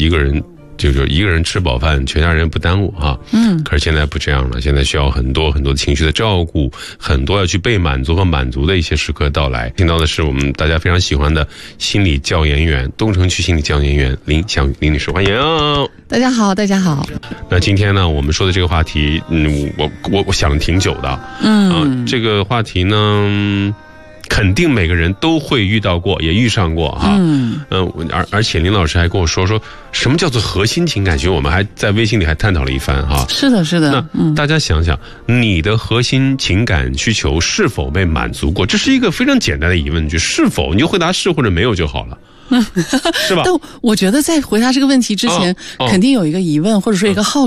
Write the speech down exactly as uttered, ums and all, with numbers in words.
一个人。就是一个人吃饱饭，全家人不耽误哈。嗯，可是现在不这样了，现在需要很多很多的情绪的照顾，很多要去被满足和满足的一些时刻到来。听到的是我们大家非常喜欢的心理教研员，东城区心理教研员林香雨林女士，欢迎。 大家好，大家好。 那今天呢，我们说的这个话题，嗯，我我我想了挺久的。嗯、啊，这个话题呢。肯定每个人都会遇到过，也遇上过哈。嗯，呃、而而且林老师还跟我说说什么叫做核心情感学，我们还在微信里还探讨了一番哈。 是的，是的。 那、嗯、大家想想，你的核心情感需求是否被满足过？这是一个非常简单的疑问句，是否你就回答是或者没有就好了。是吧？ 但我觉得在回答这个问题之前，哦哦、肯定有一个疑问，或者说一个好